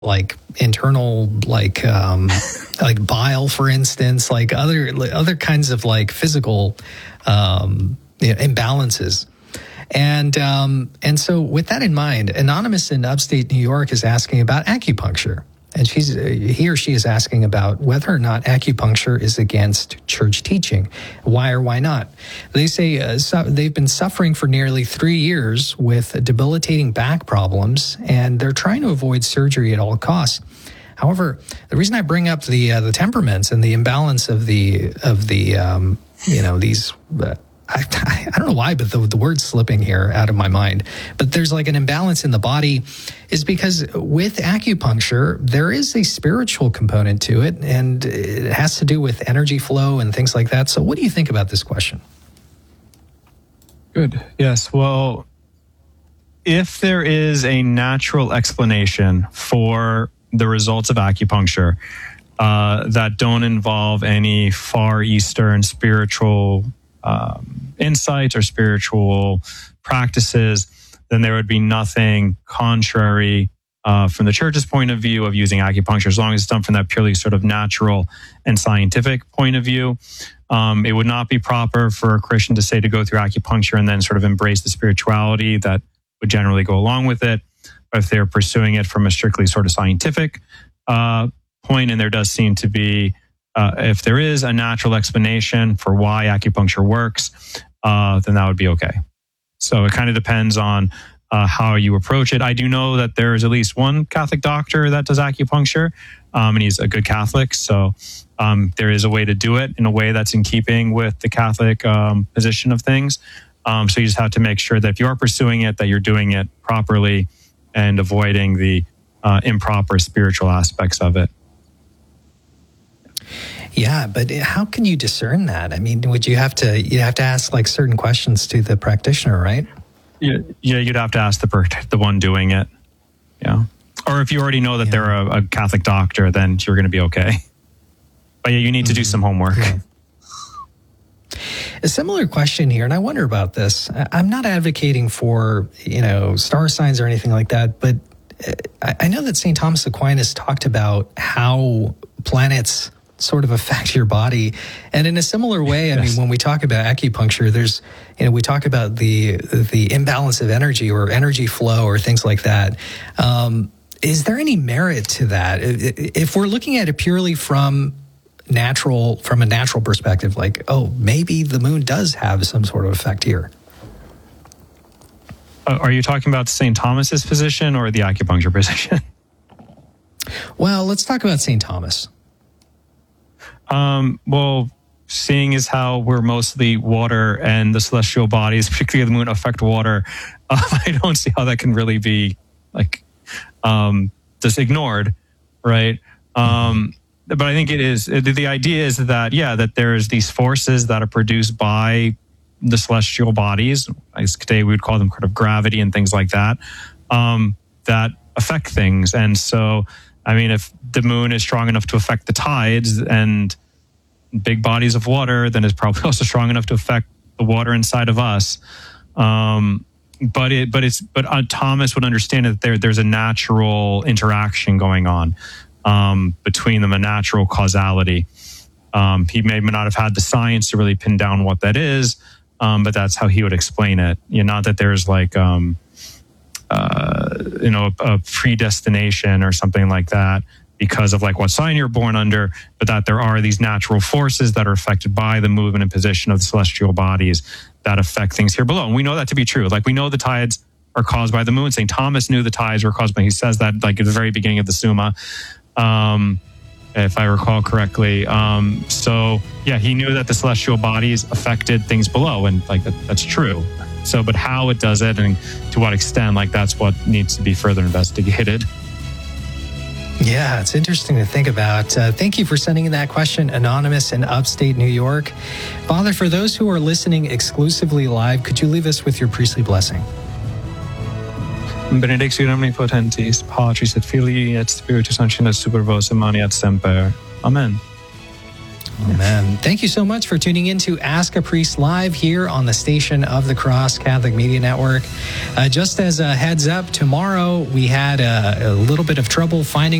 like internal, like like bile, for instance, like other kinds of like physical imbalances. And so with that in mind, Anonymous in upstate New York is asking about acupuncture. And he or she is asking about whether or not acupuncture is against church teaching. Why or why not? They say they've been suffering for nearly 3 years with debilitating back problems, and they're trying to avoid surgery at all costs. However, the reason I bring up the temperaments and the imbalance of the these. I don't know why, but the word's slipping here out of my mind. But there's like an imbalance in the body is because with acupuncture, there is a spiritual component to it, and it has to do with energy flow and things like that. So what do you think about this question? Good. Yes. Well, if there is a natural explanation for the results of acupuncture that don't involve any Far Eastern spiritual insights or spiritual practices, then there would be nothing contrary from the church's point of view of using acupuncture, as long as it's done from that purely sort of natural and scientific point of view. It would not be proper for a Christian to say to go through acupuncture and then sort of embrace the spirituality that would generally go along with it. But if they're pursuing it from a strictly sort of scientific point, and there does seem to be if there is a natural explanation for why acupuncture works, then that would be okay. So it kind of depends on how you approach it. I do know that there is at least one Catholic doctor that does acupuncture, and he's a good Catholic. So there is a way to do it in a way that's in keeping with the Catholic position of things. So you just have to make sure that if you are pursuing it, that you're doing it properly and avoiding the improper spiritual aspects of it. Yeah, but how can you discern that? I mean, you'd have to ask like certain questions to the practitioner, right? Yeah, you'd have to ask the one doing it. Yeah. Or if you already know that they're a Catholic doctor, then you're going to be okay. But yeah, you need to do some homework. Yeah. A similar question here, and I wonder about this. I'm not advocating for, star signs or anything like that, but I know that St. Thomas Aquinas talked about how planets sort of affect your body. And in a similar way, I mean, when we talk about acupuncture, there's, we talk about the imbalance of energy or energy flow or things like that. Is there any merit to that? If we're looking at it purely from a natural perspective, like, oh, maybe the moon does have some sort of effect here. Are you talking about St. Thomas's position or the acupuncture position? Well, let's talk about St. Thomas. Well, seeing as how we're mostly water and the celestial bodies, particularly the moon, affect water, I don't see how that can really be just ignored, right? But I think it is. The idea is that, that there's these forces that are produced by the celestial bodies. I guess today we would call them kind of gravity and things like that, that affect things. And so, I mean, if the moon is strong enough to affect the tides and big bodies of water, then it's probably also strong enough to affect the water inside of us. But Thomas would understand that there's a natural interaction going on between them, a natural causality. He may not have had the science to really pin down what that is, but that's how he would explain it. Not that there's like a predestination or something like that because of like what sign you're born under, but that there are these natural forces that are affected by the movement and position of the celestial bodies that affect things here below. And we know that to be true. Like we know the tides are caused by the moon. St. Thomas knew the tides were caused by, he says that like at the very beginning of the Summa, if I recall correctly. So yeah, he knew that the celestial bodies affected things below, and like that's true. So, but how it does it and to what extent, like that's what needs to be further investigated. Yeah, it's interesting to think about. Thank you for sending in that question, Anonymous in upstate New York. Father, for those who are listening exclusively live, could you leave us with your priestly blessing? Benedictio omnipotentis, Patris et Filii et Spiritus Sancti super vos et maneat semper. Amen. Amen. Thank you so much for tuning in to Ask a Priest Live here on the station of the Cross Catholic Media Network. Just as a heads up, tomorrow we had a little bit of trouble finding